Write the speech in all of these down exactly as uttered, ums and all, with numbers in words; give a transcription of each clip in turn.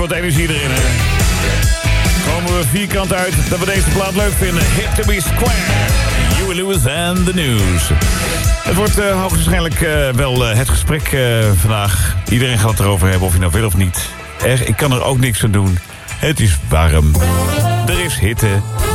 wat energie erin, hè. Komen we vierkant uit dat we deze plaat leuk vinden. Hip to be square. Huey Lewis and the News. Het wordt uh, hoogstwaarschijnlijk uh, wel uh, het gesprek uh, vandaag. Iedereen gaat het erover hebben of je nou wil of niet. Er, ik kan er ook niks aan doen. Het is warm. Er is hitte.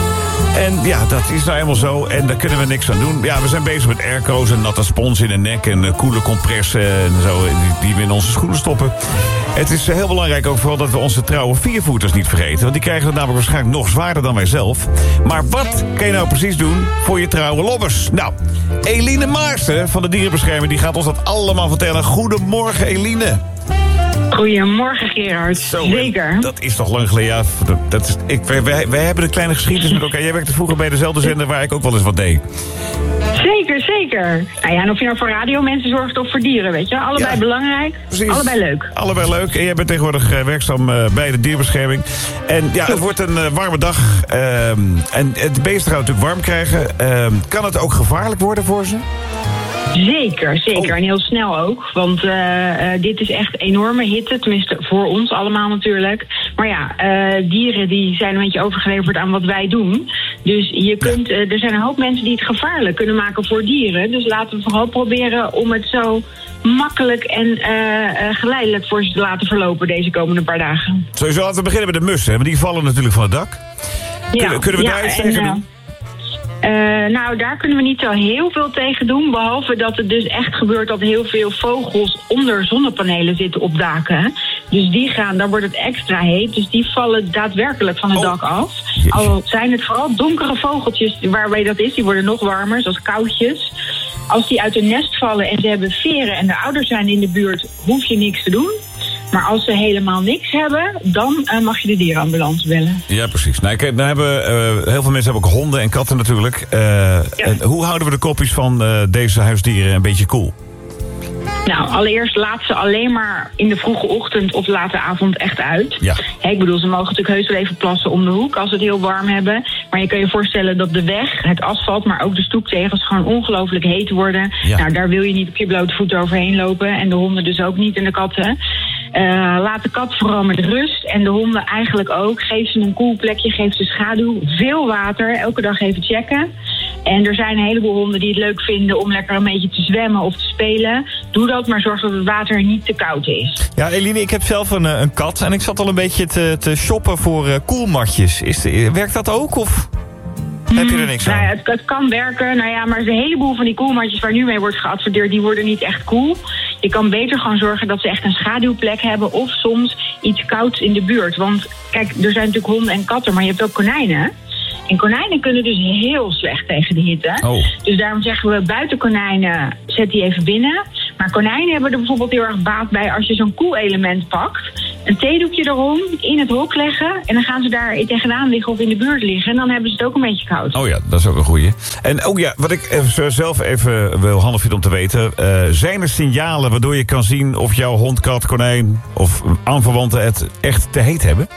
En ja, dat is nou helemaal zo. En daar kunnen we niks aan doen. Ja, we zijn bezig met airco's en natte spons in de nek... en uh, koele compressen en zo, die, die we in onze schoenen stoppen. Het is uh, heel belangrijk ook vooral dat we onze trouwe viervoeters niet vergeten. Want die krijgen het namelijk waarschijnlijk nog zwaarder dan wij zelf. Maar wat kan je nou precies doen voor je trouwe lobbers? Nou, Eline Maarsen van de Dierenbescherming... die gaat ons dat allemaal vertellen. Goedemorgen, Eline. Goedemorgen, Gerard. Zo, zeker. Dat is toch lang geleden. Ja, dat is, ik, wij, wij, wij hebben een kleine geschiedenis met elkaar. Jij werkte vroeger bij dezelfde zender waar ik ook wel eens wat deed. Zeker, zeker. Nou ja, en of je nou voor radiomensen zorgt of voor dieren, weet je. Allebei ja, belangrijk, precies. Allebei leuk. Allebei leuk. En jij bent tegenwoordig uh, werkzaam uh, bij de Dierenbescherming. En ja, het wordt een uh, warme dag. Uh, en het beest gaat natuurlijk warm krijgen. Uh, kan het ook gevaarlijk worden voor ze? Zeker, zeker. Oh. En heel snel ook. Want uh, uh, dit is echt enorme hitte. Tenminste, voor ons allemaal natuurlijk. Maar ja, uh, dieren die zijn een beetje overgeleverd aan wat wij doen. Dus je kunt, uh, er zijn een hoop mensen die het gevaarlijk kunnen maken voor dieren. Dus laten we vooral proberen om het zo makkelijk en uh, uh, geleidelijk voor ze te laten verlopen deze komende paar dagen. Sowieso laten we beginnen met de mussen. Want die vallen natuurlijk van het dak. Ja, kunnen, kunnen we ja, daar iets en, tegen uh, doen? Uh, nou, daar kunnen we niet zo heel veel tegen doen. Behalve dat het dus echt gebeurt dat heel veel vogels onder zonnepanelen zitten op daken. Dus die gaan, daar wordt het extra heet. Dus die vallen daadwerkelijk van het oh. dak af. Jeetje. Al zijn het vooral donkere vogeltjes waarbij dat is. Die worden nog warmer, zoals koudjes. Als die uit hun nest vallen en ze hebben veren en de ouders zijn in de buurt, hoef je niks te doen. Maar als ze helemaal niks hebben, dan uh, mag je de dierenambulance bellen. Ja, precies. Nou, kijk, nou hebben, uh, heel veel mensen hebben ook honden en katten natuurlijk. Uh, ja. Hoe houden we de kopjes van uh, deze huisdieren een beetje koel? Nou, allereerst laat ze alleen maar in de vroege ochtend of late avond echt uit. Ja. Hey, ik bedoel, ze mogen natuurlijk heus wel even plassen om de hoek als ze het heel warm hebben. Maar je kan je voorstellen dat de weg, het asfalt, maar ook de stoeptegels gewoon ongelooflijk heet worden. Ja. Nou, daar wil je niet op je blote voeten overheen lopen. En de honden dus ook niet en de katten. Uh, laat de kat vooral met rust en de honden eigenlijk ook. Geef ze een koel plekje, geef ze schaduw, veel water, elke dag even checken. En er zijn een heleboel honden die het leuk vinden om lekker een beetje te zwemmen of te spelen. Doe dat, maar zorg dat het water niet te koud is. Ja, Eline, ik heb zelf een, een kat en ik zat al een beetje te, te shoppen voor uh, koelmatjes. Is de, werkt dat ook of hmm, heb je er niks aan? Nou ja, het, het kan werken, nou ja, maar een heleboel van die koelmatjes waar nu mee wordt geadverteerd, die worden niet echt koel. Je kan beter gewoon zorgen dat ze echt een schaduwplek hebben of soms iets kouds in de buurt. Want kijk, er zijn natuurlijk honden en katten, maar je hebt ook konijnen. En konijnen kunnen dus heel slecht tegen de hitte. Oh. Dus daarom zeggen we buiten konijnen, zet die even binnen. Maar konijnen hebben er bijvoorbeeld heel erg baat bij als je zo'n koelelement pakt. Een theedoekje erom, in het hok leggen. En dan gaan ze daar tegenaan liggen of in de buurt liggen. En dan hebben ze het ook een beetje koud. Oh ja, dat is ook een goeie. En ook ja, wat ik even, zelf even wel handig vind om te weten. Uh, zijn er signalen waardoor je kan zien of jouw hond, kat, konijn of aanverwanten het echt te heet hebben?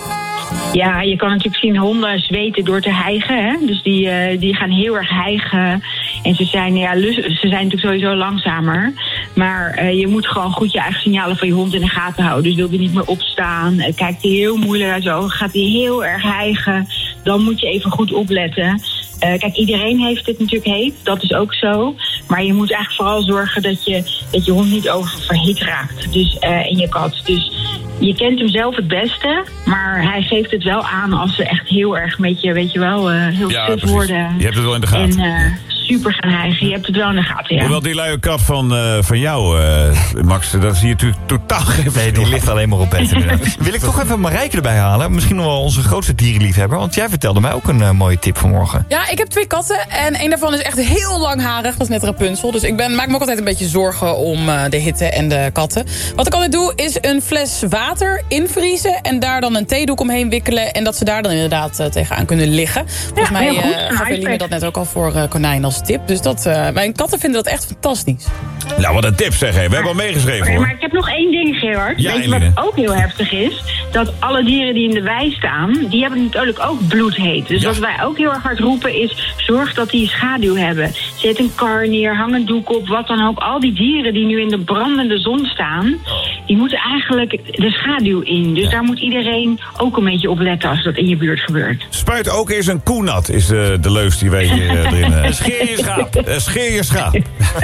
Ja, je kan natuurlijk zien honden zweten door te hijgen. Hè? Dus die, uh, die gaan heel erg hijgen. En ze zijn, ja, lus- ze zijn natuurlijk sowieso langzamer. Maar uh, je moet gewoon goed je eigen signalen van je hond in de gaten houden. Dus wil die niet meer opstaan. Uh, kijkt hij heel moeilijk uit zijn ogen. Gaat hij heel erg hijgen. Dan moet je even goed opletten. Uh, kijk, iedereen heeft het natuurlijk heet. Dat is ook zo. Maar je moet eigenlijk vooral zorgen dat je, dat je hond niet oververhit raakt. Dus, uh, en je kat. Dus je kent hem zelf het beste. Maar hij geeft het wel aan als ze echt heel erg met je, weet je wel, uh, heel ja, stif worden. Je hebt het wel in de gaten. En, uh, super gaan hijgen. Je hebt het wel in de gaten, ja. Hoewel die luie kat van, uh, van jou, uh, Max, dat zie je natuurlijk totaal geen. Nee, die ligt alleen maar op bed. Wil ik toch even Marijke erbij halen? Misschien nog wel onze grootste dierenliefhebber. Want jij vertelde mij ook een uh, mooie tip vanmorgen. Ja, ik heb twee katten. En een daarvan is echt heel langharig. Dat is net Rapunzel. Dus ik ben, maak me ook altijd een beetje zorgen om uh, de hitte en de katten. Wat ik altijd doe, is een fles water invriezen. En daar dan een theedoek omheen wikkelen. En dat ze daar dan inderdaad uh, tegenaan kunnen liggen. Volgens ja, mij uh, gaf Eline dat net ook al voor uh, konijn als tip. Dus dat, uh, mijn katten vinden dat echt fantastisch. Nou, wat een tip zeg, hé. We hebben al meegeschreven, Okay, hoor. maar ik heb nog één ding, Gerard. Ja, Weet je Eline. wat ook heel heftig is? Dat alle dieren die in de wei staan, die hebben natuurlijk ook bloedheet. Dus Ja. wat wij ook heel erg hard roepen is, zorg dat die schaduw hebben. Zet een kar neer, hang een doek op, wat dan ook. Al die dieren die nu in de brandende zon staan, die moeten eigenlijk de schaduw in. Dus daar moet iedereen ook een beetje op letten als dat in je buurt gebeurt. Spuit ook eens een koenat, is de, de leus die wij hier uh, erin... Uh, scheer je schaap. Uh, scheer je schaap.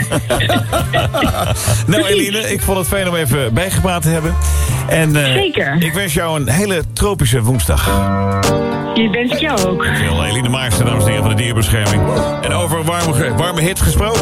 Nou, Eline, ik vond het fijn om even bijgepraat te hebben. En, uh, Zeker. Ik wens jou een hele tropische woensdag. Die wens ik jou ook. Veel Eline Maarsen, dames en heren van de Dierenbescherming. En over warme, warme hit gesproken.